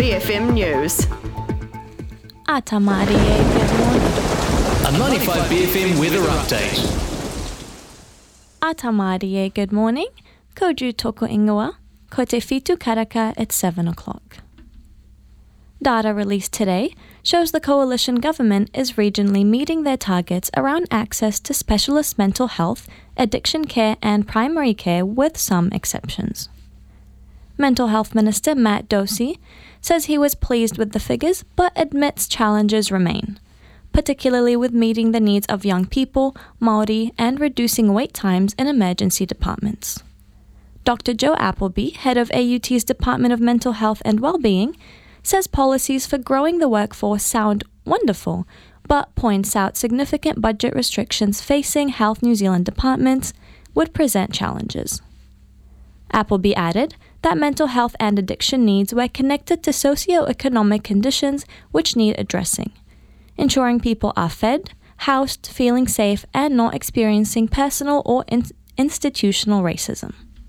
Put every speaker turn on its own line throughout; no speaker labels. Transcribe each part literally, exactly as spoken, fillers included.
B F M News.
Atamarie, good morning.
A ninety-five B F M weather update.
Atamarie, good morning. Koju toko ingoa. Ko te fitu karaka at seven o'clock. Data released today shows the coalition government is regionally meeting their targets around access to specialist mental health, addiction care and primary care with some exceptions. Mental Health Minister Matt Dorsey says he was pleased with the figures but admits challenges remain, particularly with meeting the needs of young people, Māori, and reducing wait times in emergency departments. Doctor Joe Appleby, head of A U T's Department of Mental Health and Wellbeing, says policies for growing the workforce sound wonderful, but points out significant budget restrictions facing Health New Zealand departments would present challenges. Appleby added that mental health and addiction needs were connected to socio-economic conditions which need addressing, ensuring people are fed, housed, feeling safe, and not experiencing personal or in- institutional racism.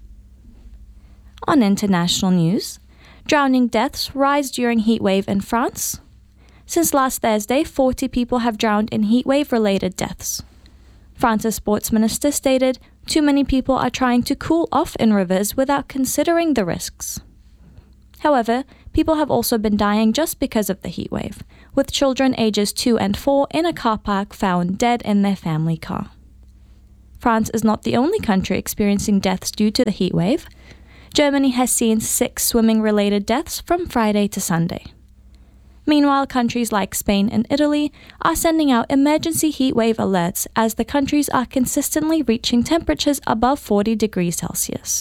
On international news, drowning deaths rise during heatwave in France. Since last Thursday, forty people have drowned in heatwave-related deaths. France's sports minister stated, too many people are trying to cool off in rivers without considering the risks. However, people have also been dying just because of the heatwave, with children ages two and four in a car park found dead in their family car. France is not the only country experiencing deaths due to the heatwave. Germany has seen six swimming-related deaths from Friday to Sunday. Meanwhile, countries like Spain and Italy are sending out emergency heatwave alerts as the countries are consistently reaching temperatures above forty degrees Celsius.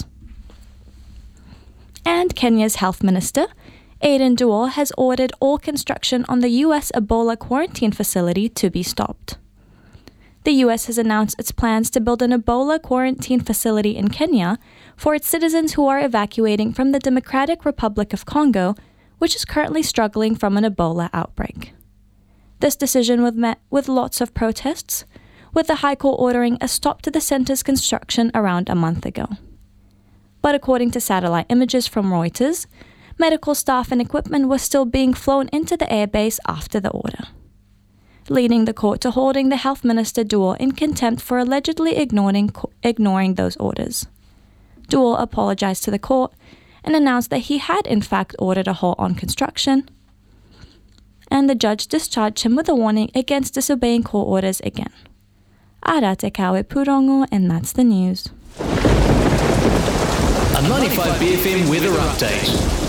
And Kenya's health minister, Aden Duale, has ordered all construction on the U S Ebola quarantine facility to be stopped. The U S has announced its plans to build an Ebola quarantine facility in Kenya for its citizens who are evacuating from the Democratic Republic of Congo, which is currently struggling from an Ebola outbreak. This decision was met with lots of protests, with the High Court ordering a stop to the center's construction around a month ago. But according to satellite images from Reuters, medical staff and equipment were still being flown into the airbase after the order, leading the court to holding the health minister Duale in contempt for allegedly ignoring, ignoring those orders. Duale apologized to the court and announced that he had in fact ordered a halt on construction, and the judge discharged him with a warning against disobeying court orders again. Ara te kawe purongo, and that's the news.
A ninety-five B F M weather update.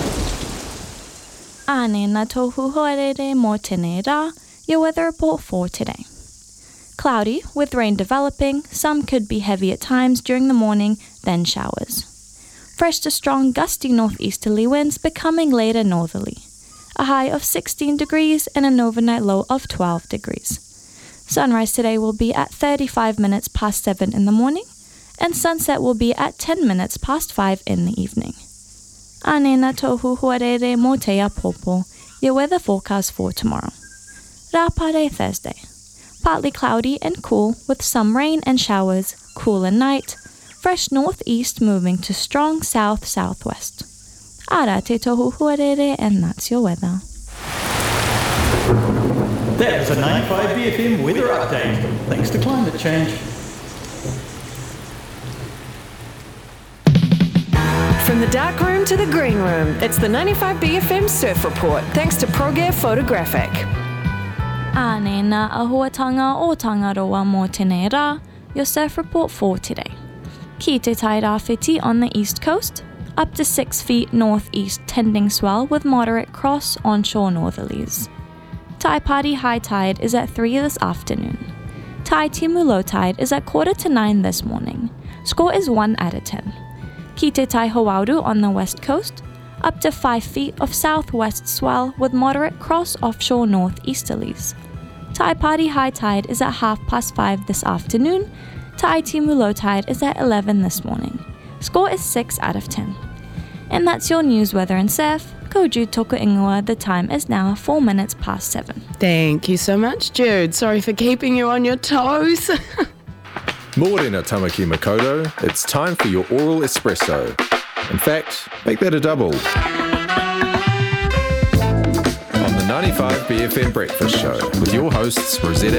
Ane na tohu hoarere mo tēnei rā, your weather report for today. Cloudy, with rain developing, some could be heavy at times during the morning, then showers. Fresh to strong gusty northeasterly winds becoming later northerly. A high of sixteen degrees and an overnight low of twelve degrees. Sunrise today will be at thirty-five minutes past seven in the morning, and sunset will be at ten minutes past five in the evening. Ane na tohu hoarere mo te apopo, your weather forecast for tomorrow. Rapare Thursday. Partly cloudy and cool with some rain and showers, cool at night. Fresh northeast moving to strong south-southwest. Ara te tohu huarere, and that's your weather.
That was a ninety-five B F M weather update, thanks to climate change.
From the dark room to the green room, it's the ninety-five B F M Surf Report, thanks to Progear Photographic.
Ane na ahuatanga o Tangaroa mo tēnei rā, your surf report for today. Ki te tai rāwhiti on the east coast, up to six feet northeast tending swell with moderate cross onshore northerlies. Tai Party high tide is at three this afternoon. Tai Timu low tide is at quarter to nine this morning. Score is one out of ten. Ki te tai Hauauru on the west coast, up to five feet of southwest swell with moderate cross offshore northeasterlies. Tai Party high tide is at half past five this afternoon. Tai Timu low tide is at eleven this morning. Score is six out of ten. And that's your news, weather and surf. Koju toko ingoa, the time is now four minutes past seven.
Thank you so much, Jude. Sorry for keeping you on your toes.
Morena Tamaki Makoto, it's time for your oral espresso. In fact, make that a double. ninety-five B F M Breakfast Show with your hosts Rosetta